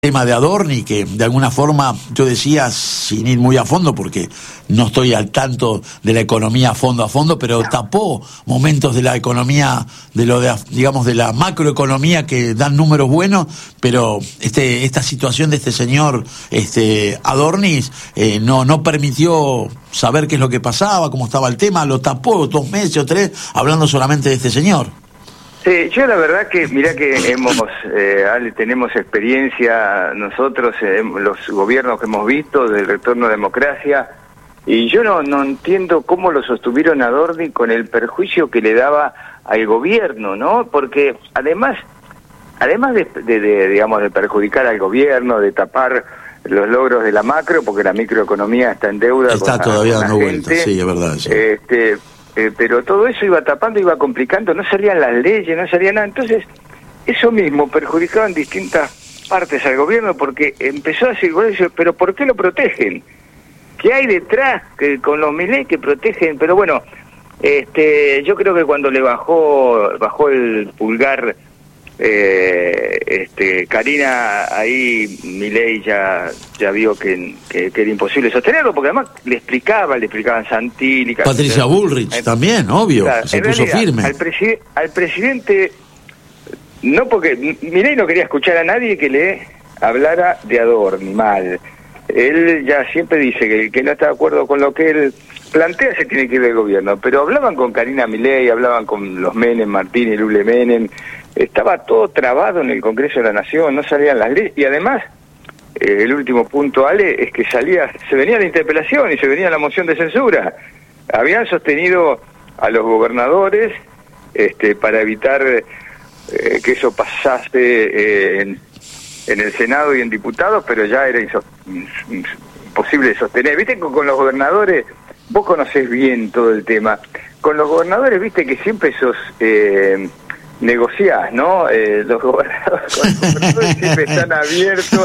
Tema de Adorni, que de alguna forma yo decía, sin ir muy a fondo, porque no estoy al tanto de la economía a fondo, pero tapó momentos de la economía, digamos, de la macroeconomía que dan números buenos, pero esta situación de este señor Adorni no permitió saber qué es lo que pasaba, cómo estaba el tema, lo tapó 2 meses o 3 hablando solamente de este señor. Sí, yo la verdad que, mirá que Ale, tenemos experiencia nosotros, los gobiernos que hemos visto del retorno a la democracia, y yo no entiendo cómo lo sostuvieron a Adorni con el perjuicio que le daba al gobierno, ¿no? Porque además de perjudicar al gobierno, de tapar los logros de la macro, porque la microeconomía está en deuda. Está todavía dando vueltas, sí, es verdad. Sí. Pero todo eso iba tapando, iba complicando, no salían las leyes, no salía nada. Entonces, eso mismo perjudicaba en distintas partes al gobierno, porque empezó a decir, pero ¿por qué lo protegen? ¿Qué hay detrás con los Milei que protegen? Pero bueno, yo creo que cuando le bajó el pulgar Karina, ahí Milei ya vio que era imposible sostenerlo, porque además le explicaban Santilli, Patricia Bullrich también, obvio, claro, se puso firme. Al presidente, no, porque Milei no quería escuchar a nadie que le hablara de Adorni mal. Él ya siempre dice que el que no está de acuerdo con lo que él plantea se tiene que ir del gobierno, pero hablaban con Karina Milei, hablaban con los Menem, Martín y Lule Menem. Estaba todo trabado en el Congreso de la Nación, no salían las leyes, y además, el último punto, Ale, es que se venía la interpelación y se venía la moción de censura. Habían sostenido a los gobernadores para evitar que eso pasase en el Senado y en diputados, pero ya era imposible de sostener. Viste, con los gobernadores, vos conocés bien todo el tema, con los gobernadores, viste que siempre esos... negociás, ¿no? Los gobernadores siempre están abiertos,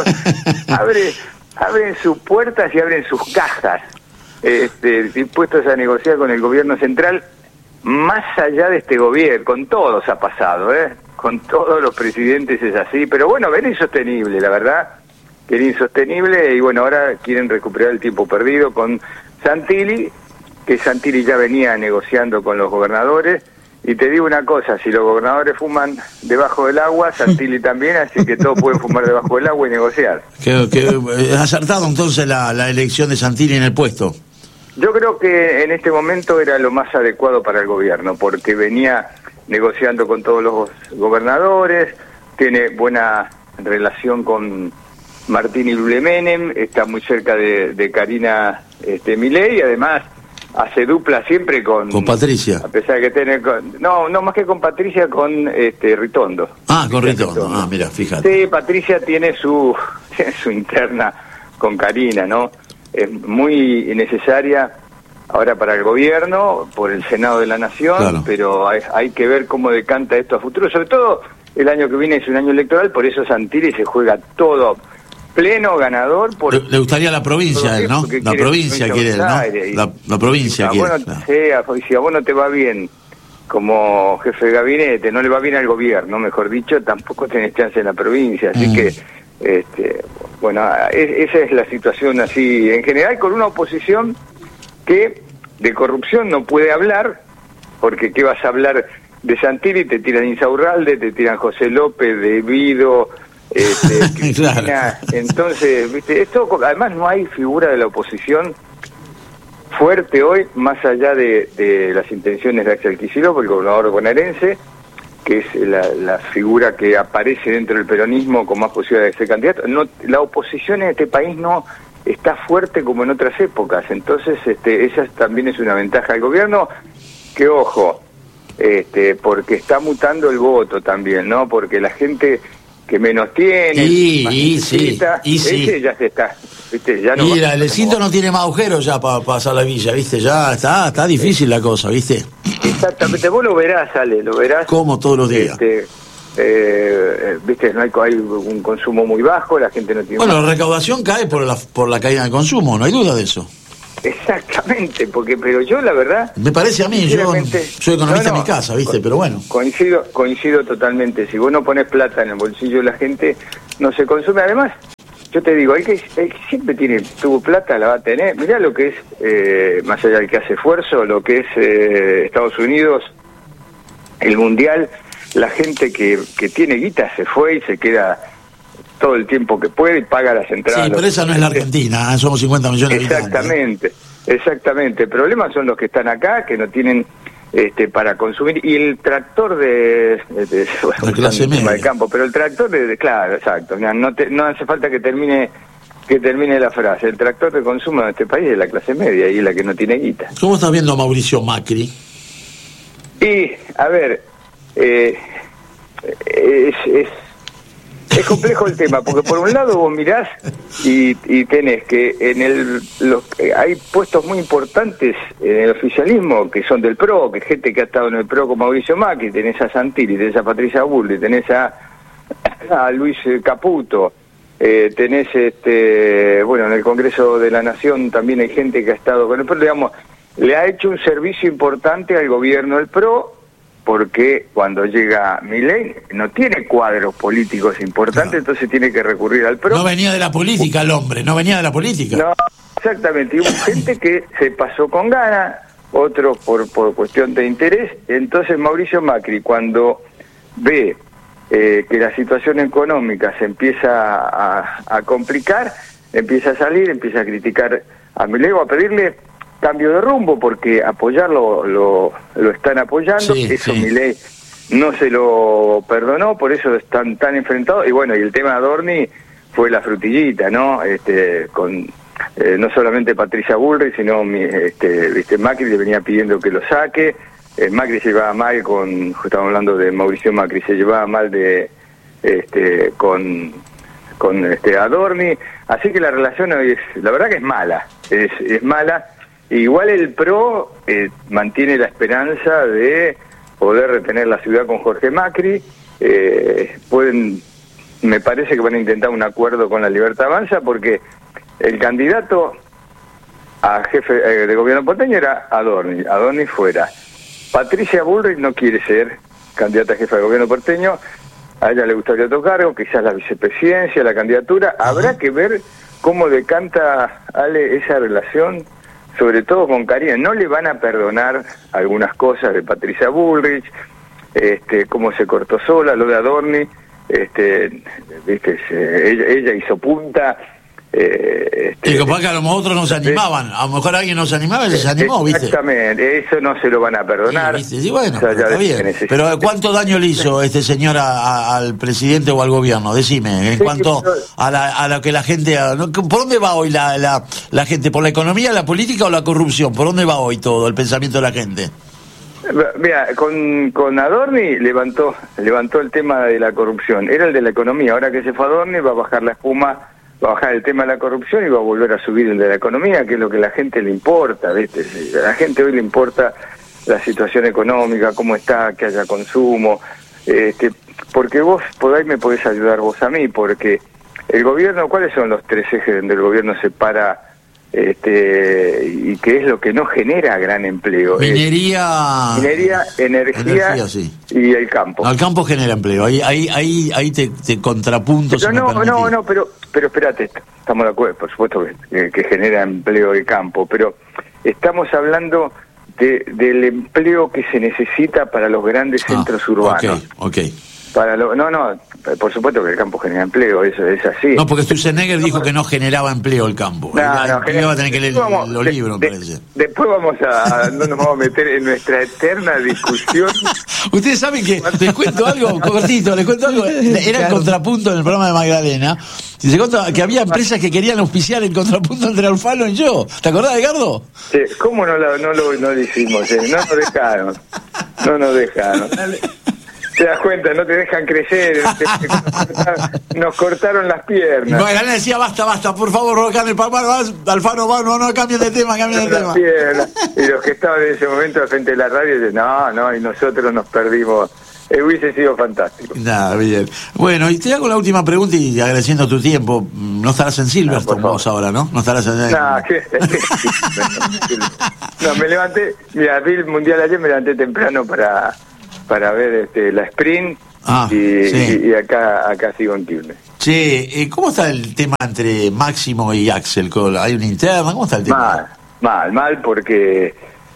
abren sus puertas y abren sus cajas, dispuestos a negociar con el gobierno central, más allá de este gobierno. Con todos ha pasado, con todos los presidentes es así, pero bueno, era insostenible, la verdad, que era insostenible, y bueno, ahora quieren recuperar el tiempo perdido con Santilli, que Santilli ya venía negociando con los gobernadores. Y te digo una cosa, si los gobernadores fuman debajo del agua, Santilli también, así que todos pueden fumar debajo del agua y negociar. ¿Es acertado entonces la elección de Santilli en el puesto? Yo creo que en este momento era lo más adecuado para el gobierno, porque venía negociando con todos los gobernadores, tiene buena relación con Martín y Lule Menem, está muy cerca de Karina Milei, y además... hace dupla siempre con Patricia, a pesar de que tiene no más que con Patricia, con Ritondo. Con Ritondo. Mira, fíjate. Sí, Patricia tiene su interna con Karina, ¿no? Es muy necesaria ahora para el gobierno, por el Senado de la Nación, claro. Pero hay que ver cómo decanta esto a futuro, sobre todo el año que viene es un año electoral, por eso Santilli se juega todo pleno ganador. Le gustaría la provincia, él, ¿no? La provincia quiere, ¿no? La provincia quiere. Si a vos no te va bien como jefe de gabinete, no le va bien al gobierno, mejor dicho, tampoco tenés chance en la provincia. Así que, esa es la situación así, en general, con una oposición que de corrupción no puede hablar, porque ¿qué vas a hablar de Santilli? Te tiran Insaurralde, te tiran José López, de Vido... Claro. Entonces, viste, esto además no hay figura de la oposición fuerte hoy, más allá de las intenciones de Axel Kicillof, el gobernador bonaerense, que es la figura que aparece dentro del peronismo con más posibilidad de ser candidato. No, la oposición en este país no está fuerte como en otras épocas, entonces esa también es una ventaja del gobierno, que ojo, porque está mutando el voto también, ¿no? Porque la gente que menos tiene, ese ya se está, ¿viste? Ya no. Mira, el Lecito no tiene más agujeros ya para pasar la villa, ¿viste? Ya está difícil la cosa, ¿viste? Exactamente, vos lo verás, Ale, lo verás. Como todos los días. ¿Viste? No hay un consumo muy bajo, la gente no tiene... Bueno, la recaudación cae por la caída del consumo, no hay duda de eso. exactamente, pero yo la verdad... Me parece a mí, yo soy economista en mi casa, ¿viste? Pero bueno. Coincido totalmente. Si vos no pones plata en el bolsillo de la gente, no se consume. Además, yo te digo, el que siempre tuvo plata, la va a tener. Mirá lo que es, más allá del que hace esfuerzo, lo que es Estados Unidos, el Mundial, la gente que tiene guita se fue y se queda todo el tiempo que puede y paga las entradas. Sí, pero esa no es la Argentina, somos 50 millones de habitantes. Exactamente. El problema son los que están acá, que no tienen para consumir. Y el tractor de clase media del campo, pero el tractor claro, exacto. No hace falta que termine la frase. El tractor de consumo de este país es la clase media y la que no tiene guita. ¿Cómo estás viendo a Mauricio Macri? Y, a ver, es complejo el tema, porque por un lado vos mirás y tenés que hay puestos muy importantes en el oficialismo que son del PRO, que gente que ha estado en el PRO con Mauricio Macri, tenés a Santilli, tenés a Patricia Bullrich, tenés a Luis Caputo, tenés en el Congreso de la Nación también hay gente que ha estado con el PRO, digamos, le ha hecho un servicio importante al gobierno del PRO, porque cuando llega Milei no tiene cuadros políticos importantes, entonces tiene que recurrir al PRO. No venía de la política el hombre, no venía de la política. No, exactamente, y hubo gente que se pasó con ganas, otros por cuestión de interés. Entonces Mauricio Macri, cuando ve que la situación económica se empieza a complicar, empieza a salir, empieza a criticar a Milei o a pedirle cambio de rumbo, porque apoyarlo lo están apoyando, eso sí. Milei no se lo perdonó, por eso están tan enfrentados. Y bueno, y el tema de Adorni fue la frutillita, ¿no? Con no solamente Patricia Bullrich, sino Macri le venía pidiendo que lo saque. Macri se llevaba mal estamos hablando de Mauricio Macri, se llevaba mal con Adorni, así que la relación hoy la verdad que es mala, es mala. Igual el PRO mantiene la esperanza de poder retener la ciudad con Jorge Macri. Me parece que van a intentar un acuerdo con la Libertad Avanza, porque el candidato a jefe de gobierno porteño era Adorni fuera. Patricia Bullrich no quiere ser candidata a jefa de gobierno porteño, a ella le gustaría otro cargo, quizás la vicepresidencia, la candidatura. Habrá que ver cómo decanta Ale esa relación, sobre todo con Karina. No le van a perdonar algunas cosas de Patricia Bullrich, cómo se cortó sola, lo de Adorni, ella hizo punta. Y capaz que a lo mejor otros no se animaban, a lo mejor alguien no se animaba y se animó, ¿viste? Exactamente, eso no se lo van a perdonar. Sí, bueno, o sea, está bien. Pero ¿cuánto daño le hizo este señor al presidente o al gobierno? Decime, en cuanto a lo que la gente... ¿Por dónde va hoy la gente? ¿Por la economía, la política o la corrupción? ¿Por dónde va hoy todo el pensamiento de la gente? Mira, con Adorni levantó el tema de la corrupción, era el de la economía. Ahora que se fue Adorni va a bajar la espuma, va a bajar el tema de la corrupción y va a volver a subir el de la economía, que es lo que a la gente le importa, ¿viste? A la gente hoy le importa la situación económica, cómo está, que haya consumo, porque vos me podés ayudar vos a mí, porque el gobierno, ¿cuáles son los tres ejes donde el gobierno se para y qué es lo que no genera gran empleo? Minería, energía sí. Y el campo. No, el campo genera empleo, ahí te contrapunto. Pero espérate, estamos de acuerdo, por supuesto que genera empleo el campo, pero estamos hablando del empleo que se necesita para los grandes centros urbanos. Okay. Por supuesto que el campo genera empleo, eso es así. No, porque Sturzenegger dijo que no generaba empleo el campo. Va a tener que leer los libros, me parece. Después no nos vamos a meter en nuestra eterna discusión. Ustedes saben que, les cuento algo. Era el contrapunto en el programa de Magdalena. Y se cuenta que había empresas que querían auspiciar el contrapunto entre Alfano y yo. ¿Te acordás, Edgardo? Sí, ¿cómo no lo hicimos? No nos dejaron. Te das cuenta, no te dejan crecer, nos cortaron las piernas. Magdalena decía, basta, por favor, Alfano, no, cambien de tema. Y los que estaban en ese momento al frente de la radio dicen, no, y nosotros nos perdimos Hubiese sido fantástico. Nada, bien. Bueno, y te hago la última pregunta y agradeciendo tu tiempo. No estarás en Silverstone vos ahora, ¿no? No estarás en... No, me levanté, mira, vi el Mundial ayer, me levanté temprano para ver la sprint y acá sigo en Quilmes. Che, ¿cómo está el tema entre Máximo y Axel? ¿Hay una interna? ¿Cómo está el tema? Mal, porque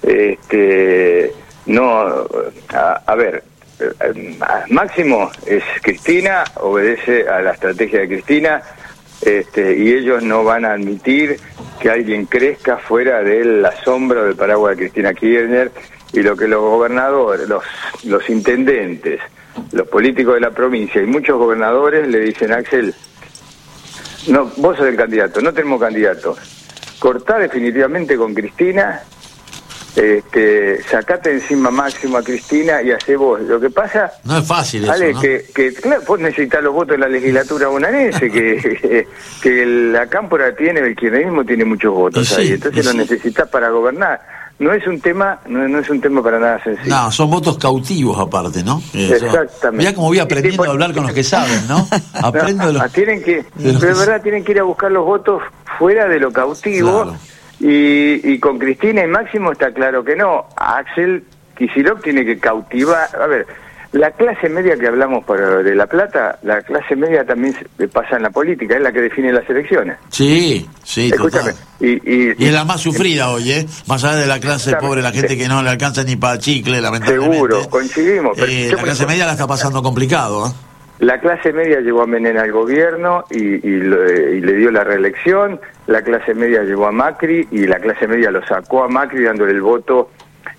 a ver, Máximo es Cristina, obedece a la estrategia de Cristina, y ellos no van a admitir que alguien crezca fuera del asombro del paraguas de Cristina Kirchner, y lo que los gobernadores, los intendentes, los políticos de la provincia y muchos gobernadores le dicen a Axel: no, vos sos el candidato, no tenemos candidato, cortá definitivamente con Cristina, sacate encima Máximo a Cristina y hacé vos. Lo que pasa, no es fácil eso, Ale, ¿no? que claro, vos necesitas los votos de la legislatura bonaerense, que la cámpora tiene, el kirchnerismo tiene muchos votos ahí, entonces lo necesitas para gobernar. No es un tema, no es un tema para nada sencillo. No, son votos cautivos aparte, ¿no? Exactamente. Mirá cómo voy aprendiendo a hablar con los que saben, ¿no? Aprendo de los... Tienen que, pero de verdad tienen que ir a buscar los votos fuera de lo cautivo. Claro. Y con Cristina y Máximo está claro que no. Axel Kicillof tiene que cautivar. A ver, la clase media que hablamos de La Plata, la clase media también pasa en la política, es la que define las elecciones. Sí, escúchame. Y es la más sufrida hoy, más allá de la clase pobre, la gente que no le alcanza ni para chicle, lamentablemente. Seguro, coincidimos. Pero la clase media la está pasando complicado, ¿eh? La clase media llevó a Menem al gobierno y le dio la reelección. La clase media llevó a Macri y la clase media lo sacó a Macri dándole el voto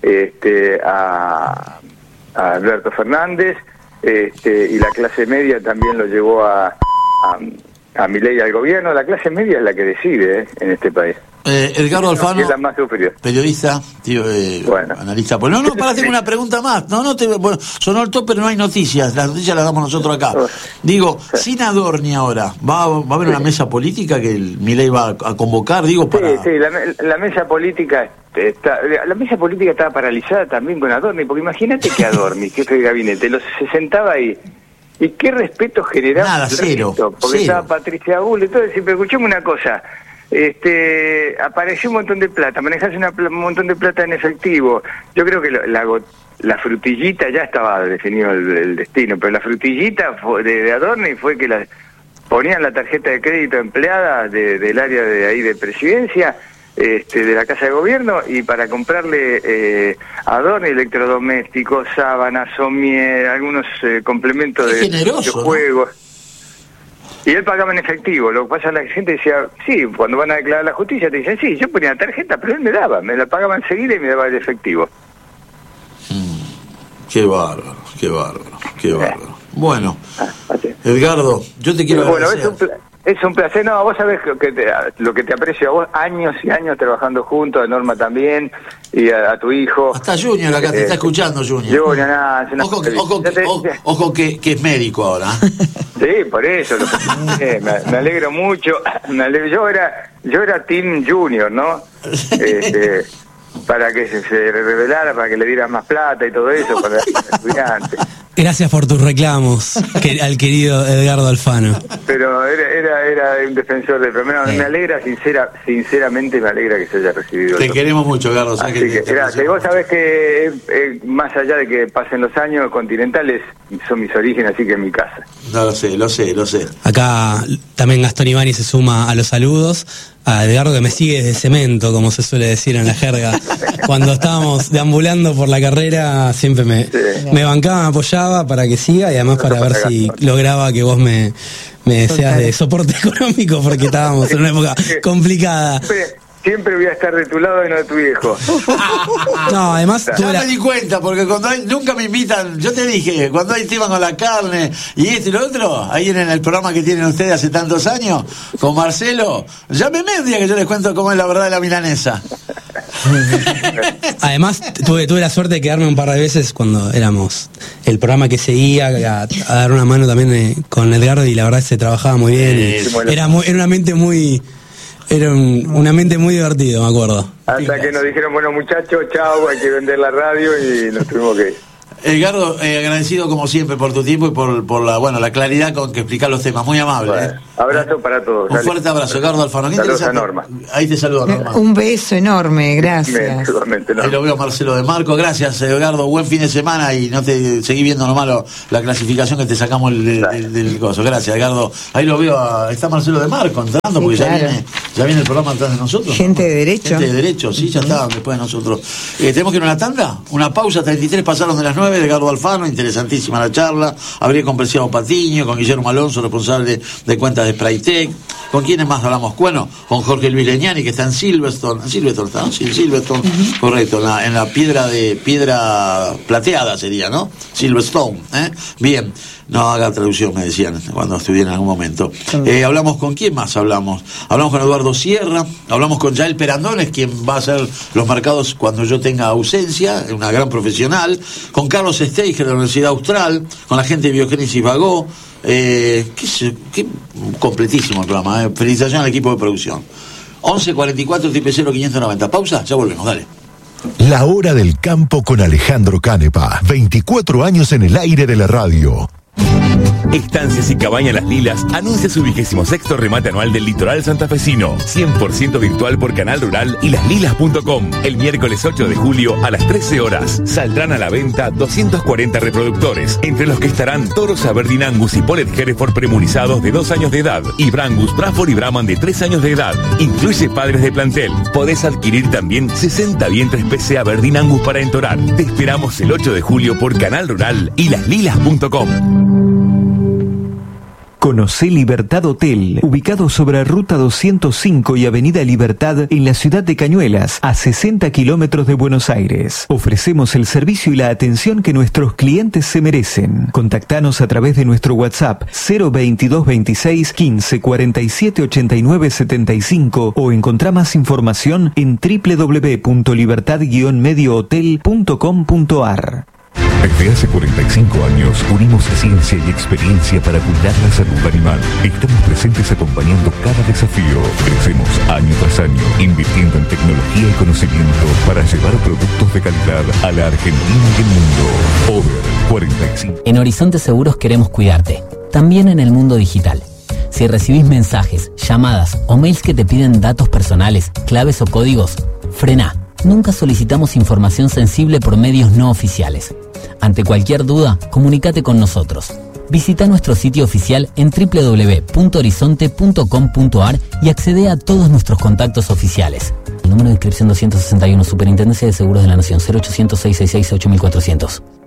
a Alberto Fernández, y la clase media también lo llevó a Milei al gobierno. La clase media es la que decide en este país. Edgardo Alfano, es la más sufrida. periodista, analista. Pues tengo una pregunta más. Sonó el top, pero no hay noticias. Las noticias las damos nosotros acá. Digo, sin Adorni ahora, ¿va a haber una mesa política que Milei va a convocar? Sí, la mesa política estaba paralizada también con Adorni, porque imagínate que Adorni, jefe de gabinete, se sentaba ahí. ¿Y qué respeto generaba? Nada, cero. Porque estaba Patricia Bull, entonces siempre escuchemos una cosa. Apareció un montón de plata, manejarse un montón de plata en efectivo. Yo creo que la frutillita ya estaba definido el destino, pero la frutillita de Adorni fue que ponían la tarjeta de crédito empleada del área de ahí de presidencia, de la Casa de Gobierno, y para comprarle a Adorni electrodomésticos, sábanas, somier, algunos complementos de juegos. ¿No? Y él pagaba en efectivo. Lo que pasa, la gente decía, sí, cuando van a declarar la justicia te dicen, sí, yo ponía la tarjeta, pero él me la pagaba enseguida y me daba el efectivo. Qué bárbaro. Bueno, Edgardo, yo te quiero agradecer. Es un placer. No, vos sabés lo que te aprecio a vos, años y años trabajando juntos, a Norma también, y a tu hijo. Hasta Junior acá te está escuchando, Junior. Ojo que es médico ahora. Sí, por eso. Me alegro mucho. Yo era Team Junior, ¿no? Para que se revelara, para que le dieran más plata y todo eso para el estudiante. Gracias por tus reclamos al querido Edgardo Alfano. Pero era un defensor de primero. Me alegra, sinceramente me alegra que se haya recibido. Te queremos mucho, Edgardo. Gracias. Vos sabés que más allá de que pasen los años, Continentales son mis orígenes, así que en mi casa. No, lo sé. Acá también Gastón Ibáñez se suma a los saludos. A Edgardo, que me sigue de cemento, como se suele decir en la jerga. Cuando estábamos deambulando por la carrera, siempre me bancaba, me apoyaba para que siga, y además para ver si lograba que vos me seas de soporte económico, porque estábamos en una época complicada. Siempre voy a estar de tu lado y no de tu viejo. No, además... Ya me di cuenta, porque nunca me invitan, yo te dije, cuando hay tema con la carne y esto y lo otro, ahí en el programa que tienen ustedes hace tantos años, con Marcelo, llámeme un día que yo les cuento cómo es la verdad de la milanesa. Además, tuve la suerte de quedarme un par de veces cuando éramos el programa que seguía, a dar una mano también con Edgardo, y la verdad se trabajaba muy bien. Era una mente muy... Era un ambiente muy divertido, me acuerdo. Hasta que nos dijeron, bueno muchachos, chao, hay que vender la radio, y nos tuvimos que ir. Edgardo, agradecido como siempre por tu tiempo y por la claridad con que explicás los temas. Muy amable. Bueno, abrazo para todos. Un fuerte abrazo, Edgardo Alfano. Saludos a Norma. Ahí te saludo, Norma. Un beso enorme, gracias. Ahí lo veo Marcelo de Marco. Gracias, Edgardo. Buen fin de semana y no te seguí viendo nomás la clasificación que te sacamos del coso. Gracias, Edgardo. Ahí lo veo. Está Marcelo de Marco entrando, sí, porque claro, ya viene el programa atrás de nosotros. Gente, ¿no?, de derecho. Gente de derecho, sí, ya está después de nosotros. Tenemos que ir a una tanda, una pausa. 33 pasaron de las 9. Edgardo Alfano, interesantísima la charla. Habría con Preciado Patiño, con Guillermo Alonso, responsable de cuentas de Spraytec. ¿Con quiénes más hablamos? Bueno, con Jorge Luis Leñani, que está en Silverstone. Silverstone está, ¿no? Sí, Silverstone, correcto, en la piedra plateada sería, ¿no? Silverstone, Bien, no haga traducción, me decían cuando estudié en algún momento. Hablamos con quién más hablamos. Hablamos con Eduardo Sierra, hablamos con Yael Perandones, quien va a hacer los mercados cuando yo tenga ausencia, una gran profesional, con Carlos Steiger de la Universidad Austral, con la gente de Biogénesis Vagó. Qué completísimo el programa, felicitaciones al equipo de producción. 1144 590. Pausa, ya volvemos, dale. La Hora del Campo con Alejandro Canepa. 24 años en el aire de la radio. Estancias y Cabaña Las Lilas anuncia su 26º remate anual del litoral santafesino, 100% virtual por Canal Rural y laslilas.com. El miércoles 8 de julio a las 13 horas saldrán a la venta 240 reproductores, entre los que estarán toros Aberdeen Angus y Polet Hereford premunizados de 2 años de edad y Brangus, Braford y Brahman de 3 años de edad. Incluye padres de plantel. Podés adquirir también 60 vientres PC Aberdeen Angus para entorar. Te esperamos el 8 de julio por Canal Rural y laslilas.com. Conocé Libertad Hotel, ubicado sobre Ruta 205 y Avenida Libertad en la ciudad de Cañuelas, a 60 kilómetros de Buenos Aires. Ofrecemos el servicio y la atención que nuestros clientes se merecen. Contactanos a través de nuestro WhatsApp 02226 15 47 89 75 o encontrá más información en www.libertad-mediohotel.com.ar. Desde hace 45 años unimos ciencia y experiencia para cuidar la salud animal. Estamos presentes acompañando cada desafío. Crecemos año tras año, invirtiendo en tecnología y conocimiento para llevar productos de calidad a la Argentina y el mundo. Over 45. En Horizonte Seguros queremos cuidarte, también en el mundo digital. Si recibís mensajes, llamadas o mails que te piden datos personales, claves o códigos, frená. Nunca solicitamos información sensible por medios no oficiales. Ante cualquier duda, comunícate con nosotros. Visita nuestro sitio oficial en www.horizonte.com.ar y accede a todos nuestros contactos oficiales. El número de inscripción 261, Superintendencia de Seguros de la Nación, 0800 666 8400.